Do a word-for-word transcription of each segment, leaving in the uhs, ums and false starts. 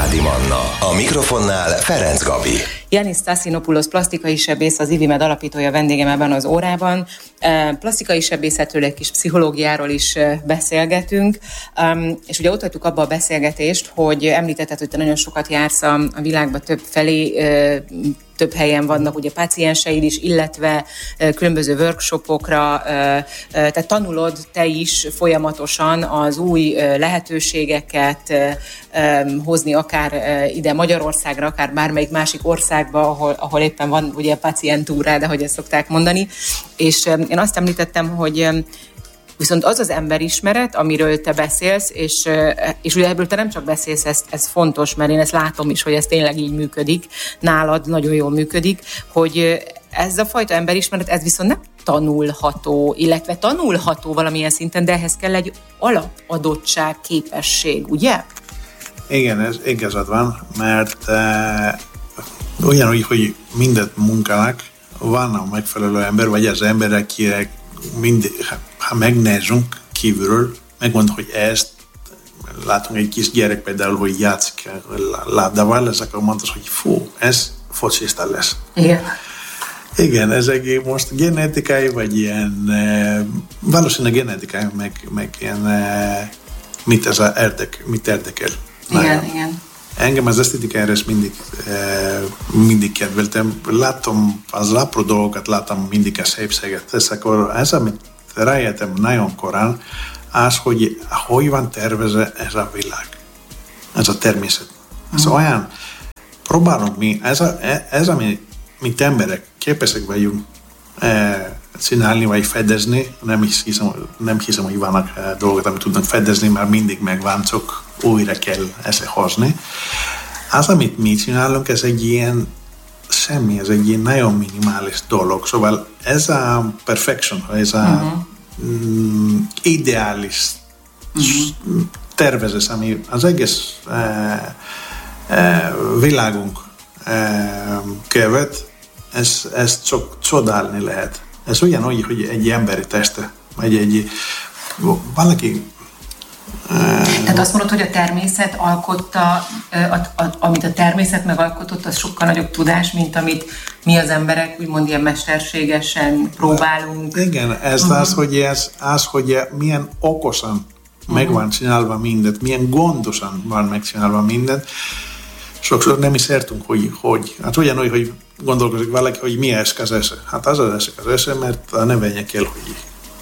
Családi Manna. A mikrofonnál Ferenc Gabi. Yannis Stassinopoulos plastikai sebész, az IVIMED alapítója vendégem ebben az órában. Plastikai sebészetről, egy kis pszichológiáról is beszélgetünk, és ugye ott hagytuk abba a beszélgetést, hogy említetted, hogy te nagyon sokat jársz a világban több felé, több helyen vannak ugye pácienseid is, illetve különböző workshopokra, tehát tanulod te is folyamatosan az új lehetőségeket hozni akár ide Magyarországra, akár bármelyik másik országba, ahol, ahol éppen van ugye pacientúra, de hogy ezt szokták mondani. És én azt említettem, hogy viszont az az emberismeret, amiről te beszélsz, és, és ugye ebből te nem csak beszélsz, ez, ez fontos, mert én ezt látom is, hogy ez tényleg így működik, nálad nagyon jól működik, hogy ez a fajta emberismeret, ez viszont nem tanulható, illetve tanulható valamilyen szinten, de ehhez kell egy alapadottság, képesség, ugye? Igen, ez igazad van, mert uh, ugyanúgy, hogy mindent munkának van a megfelelő ember, vagy az ember, akire mindig, ha megnézünk kívülről, megmond, hogy ezt látunk egy kis gyerek például, hogy játszik labdával, és akkor mondod, hogy fú, ez focista lesz. Igen. Igen, ez egy most genetikai, vagy ilyen, valószínűleg genetikai, meg, meg ilyen, mit ez a érdek, mit érdekel. Igen, nagyon. Igen. Engem az esztetikára ezt mindig, mindig kedveltem. Látom az apró dolgokat, látom mindig a szépséget. Ez akkor ez, amit rájöttem nagyon korán, az, hogy hogy van tervezve ez a világ, ez a természet. Ez uh-huh. olyan, próbálunk mi, ez, a, ez ami mint emberek képesek vagyunk e, csinálni, vagy fedezni, nem hiszem, nem hiszem, hogy vannak e, dolgok, amit tudnak fedezni, mert mindig megvan, csak újra kell ezt hozni. Az, amit mi csinálunk, ez egy ilyen semmi, ez egy ilyen nagyon minimális dolog. Szóval ez a perfection, ez a uh-huh. mm, ideális uh-huh. tervezés, ami az egész e, e, világunk e, követ, Ez, ezt csak csodálni lehet. Ez ugyanúgy, hogy egy emberi teste, vagy egy valaki... Tehát azt mondod, hogy a természet alkotta, a, a, amit a természet megalkotott, az sokkal nagyobb tudás, mint amit mi az emberek úgymond ilyen mesterségesen próbálunk. Igen, ez uh-huh. az, hogy ez, az, hogy milyen okosan uh-huh. meg van csinálva mindent, milyen gondosan van megcsinálva mindent. Sokszor nem is értünk, hogy hogy. Hát ugyanúgy, hogy gondolkozik valaki, hogy mi esik az esze. Hát az az esik az esze, mert a növények kell, hogy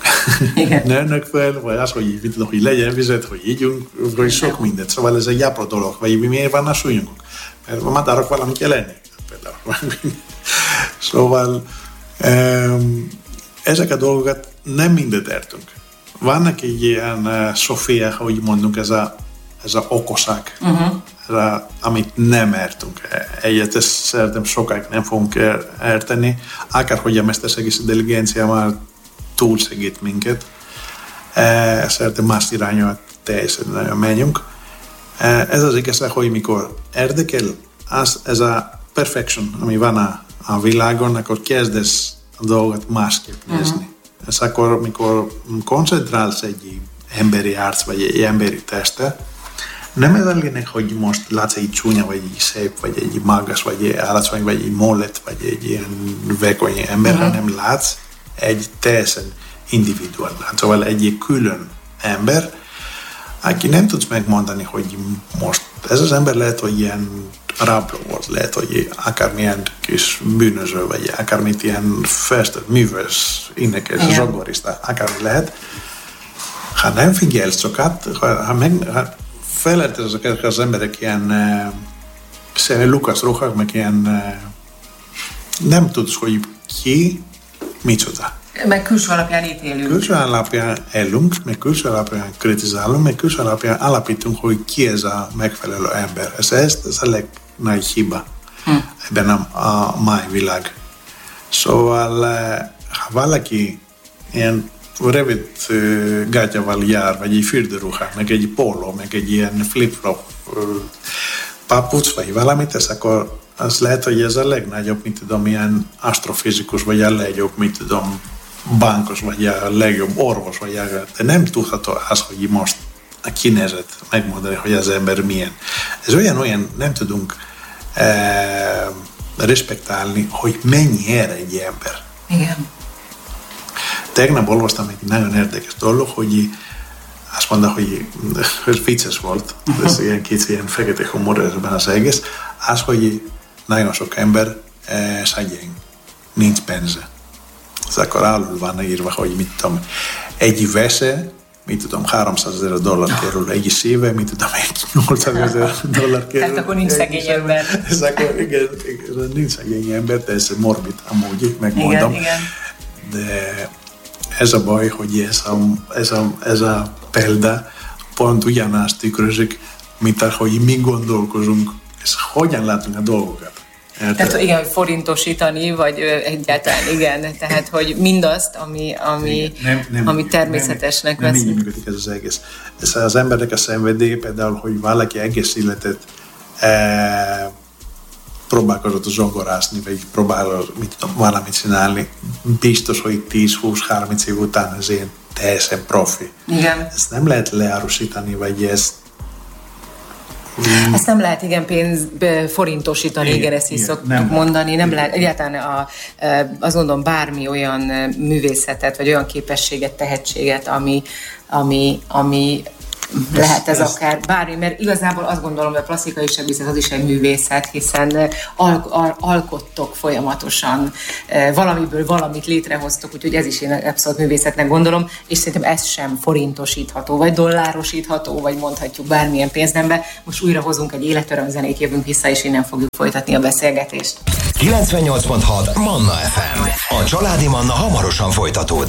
nőnek fel, vagy az, hogy, mit tudom, hogy legyen vizet, hogy ígyunk, vagy sok mindent. Szóval ez egy apró dolog, vagy miért van a súlyunkok? Mert a madárok valamit kell lenni. Például. Szóval um, ezek a dolgokat nem mindet értünk. Vannak egy ilyen uh, Sofia, hogy mondunk, ez a, ez a okoság. Uh-huh. Rá, amit nem értünk. Egyet, ezt szerintem sokáig nem fogunk érteni. Akárhogy a mesterségi intelligencia már túl segít minket. E, szerintem más irányba teljesen nagyon menjünk. E, ez az igazság, hogy mikor érdekel, az, ez a perfection, ami van a, a világon, akkor kezdesz a dolgot másképp nézni. Uh-huh. Ez akkor, mikor koncentrálsz egy emberi arc, vagy egy emberi teste, nem ez a lényeg, hogy most látsz egy csúnya, vagy egy szép, vagy egy magas, vagy egy állatvány, vagy egy mollet, vagy egy ilyen vékony ember, uh-huh. hanem látsz egy teljesen individuál. Szóval egy külön ember, aki nem tudsz megmondani, hogy most ez az ember lehet, hogy ilyen rabló volt, lehet, hogy akármilyen kis bűnöző, vagy akármit ilyen festett, művész, énekes, yeah. zsongorista, akármi lehet. Ha nem figyelsz sokat, ha, ha meg... Ha felérted ezek az emberek ilyen uh, Lukasz ruhák, meg ilyen uh, nem tudsz, hogy ki, micsoda. Meg külső alapján ítélünk. Külső alapján élünk, meg külső alapján kritizálunk, meg külső alapján alapítunk, hogy ki ez a megfelelő ember. Ez, ez, ez a legnagy hiba hm. ebben a, a mai világ. Szóval, uh, ha valaki ilyen rövid uh, gátyával jár, vagy egy fürdőruha, meg egy póló, meg egy ilyen flip-flop uh, papucs, vagy valamit, ez akkor az lehet, hogy ez a legnagyobb, mit tudom, ilyen asztrofizikus, vagy a legjobb, mit tudom, bankos, vagy a legjobb orvos, vagy a, de nem tudható az, hogy most a kinézet megmondani, hogy az ember milyen. Ez olyan-olyan, nem tudunk eh, respektálni, hogy mennyi ér egy ember. Igen. Tegnap olvastam egy nagyon érdekes dolog, hogy azt mondta, hogy ez vicces volt, ez ilyen két ilyen fekete humor ebben az egész, az, hogy nagyon sok ember eh, szegény, nincs pénze. Ez akkor alul van írva, hogy mit tudom, egy vese, mit tudom, háromszázezer dollár kerül egész éve, mit tudom, nyolcszázezer dollár kerül. Tehát akkor nincs szegény ember. Ez akkor, igen, nincs szegény ember, de ez morbid amúgy, megmondom. Igen, igen. De ez a baj, hogy ez a, ez a, ez a példa pont ugyanazt tükrözik, mint ahogy mi gondolkozunk, és hogyan látunk a dolgokat. Érted? Tehát igen, forintosítani, vagy ö, egyáltalán igen, tehát hogy mindazt, ami, ami, nem, nem, ami természetesnek nem, vesz. Nem így működik ez az egész. Ez az embernek a szenvedély, például, hogy valaki egész életet e, próbálkozott zongorászni, vagy próbál mit tudom, valamit csinálni, biztos, hogy tíz-húsz-harminc év után az én teljesen profi. Igen. Ezt nem lehet leárusítani, vagy ezt Ezt nem lehet, igen, pénz forintosítani, igen, igen, ezt is igen, szoktuk nem mondani, nem igen. lehet egyáltalán a, azt gondolom bármi olyan művészetet, vagy olyan képességet, tehetséget, ami, ami, ami lehet ez, ez akár bármi, mert igazából azt gondolom, hogy a plastikai sebészet az is egy művészet, hiszen al- al- alkottok folyamatosan, valamiből valamit létrehoztok, úgyhogy ez is én abszolút művészetnek gondolom, és szerintem ez sem forintosítható, vagy dollárosítható, vagy mondhatjuk bármilyen pénznembe. Most újra hozunk egy életöröm zenét, jövünk vissza, és innen fogjuk folytatni a beszélgetést. kilencvennyolc pont hat Manna ef em. A családi Manna hamarosan folytatódik.